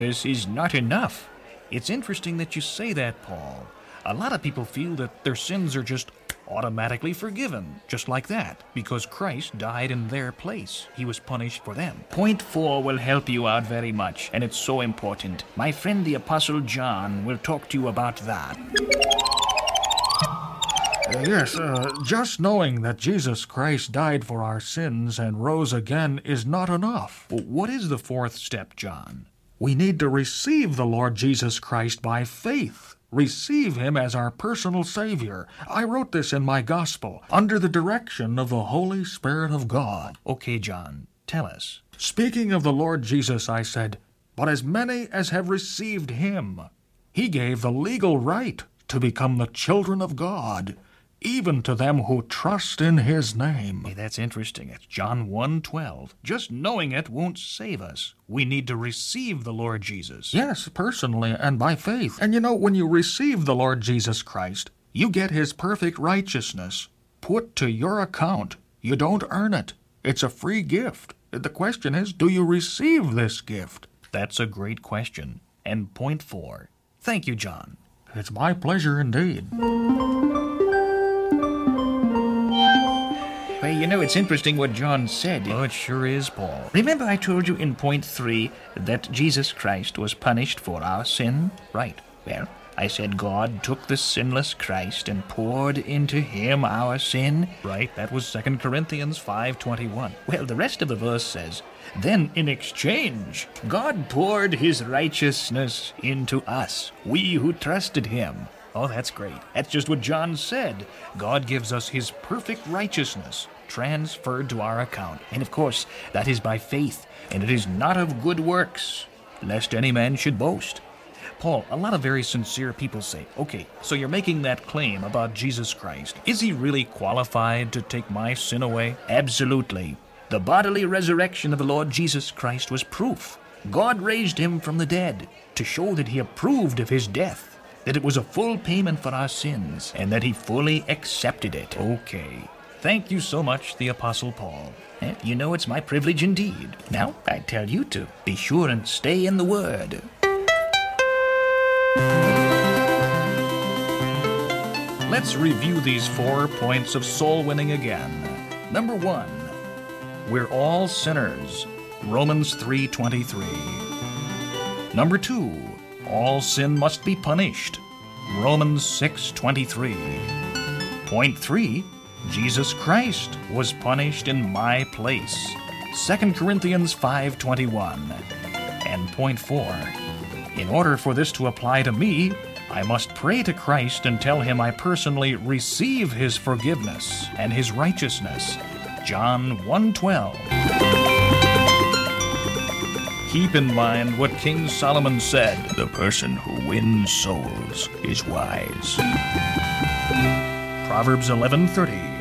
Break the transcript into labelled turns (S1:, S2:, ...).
S1: This is not enough. It's interesting that you say that, Paul. A lot of people feel that their sins are just automatically forgiven, just like that, because Christ died in their place. He was punished for them. Point 4 will help you out very much, and it's so important. My friend the Apostle John will talk to you about that.
S2: Yes, just knowing that Jesus Christ died for our sins and rose again is not enough.
S1: Well, what is the 4th step, John?
S2: We need to receive the Lord Jesus Christ by faith. Receive him as our personal Savior. I wrote this in my gospel, under the direction of the Holy Spirit of God.
S1: Okay, John, tell us.
S2: Speaking of the Lord Jesus, I said, but as many as have received him, he gave the legal right to become the children of God, even to them who trust in his name.
S1: Hey, that's interesting. It's John 1:12. Just knowing it won't save us. We need to receive the Lord Jesus.
S2: Yes, personally and by faith. And you know, when you receive the Lord Jesus Christ, you get his perfect righteousness put to your account. You don't earn it. It's a free gift. The question is, do you receive this gift?
S1: That's a great question. And point 4. Thank you, John.
S2: It's my pleasure indeed.
S1: Well, you know, it's interesting what John said. Oh, it sure is, Paul. Remember I told you in point 3 that Jesus Christ was punished for our sin? Right. Well, I said God took the sinless Christ and poured into him our sin. Right, that was 2 Corinthians 5:21. Well, the rest of the verse says, then in exchange, God poured his righteousness into us, we who trusted him. Oh, that's great. That's just what John said. God gives us his perfect righteousness transferred to our account. And of course, that is by faith, and it is not of good works, lest any man should boast. Paul, a lot of very sincere people say, okay, so you're making that claim about Jesus Christ. Is he really qualified to take my sin away? Absolutely. The bodily resurrection of the Lord Jesus Christ was proof. God raised him from the dead to show that he approved of his death, that it was a full payment for our sins, and that he fully accepted it. Okay. Thank you so much, the Apostle Paul. You know it's my privilege indeed. Now, I tell you to be sure and stay in the Word. Let's review these 4 points of soul winning again. Number 1, we're all sinners. Romans 3:23. Number 2, all sin must be punished. Romans 6:23. Point 3, Jesus Christ was punished in my place. 2 Corinthians 5:21. And point 4, in order for this to apply to me, I must pray to Christ and tell him I personally receive his forgiveness and his righteousness. John 1:12. Keep in mind what King Solomon said, the person who wins souls is wise. Proverbs 11:30.